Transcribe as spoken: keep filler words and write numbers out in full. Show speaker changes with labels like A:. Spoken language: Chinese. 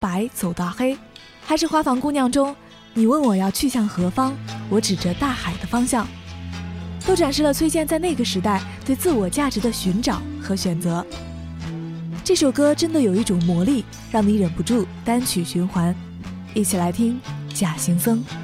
A: 白走到黑，还是花房姑娘中你问我要去向何方，我指着大海的方向，都展示了崔健在那个时代对自我价值的寻找和选择。这首歌真的有一种魔力，让你忍不住单曲循环。一起来听假行僧。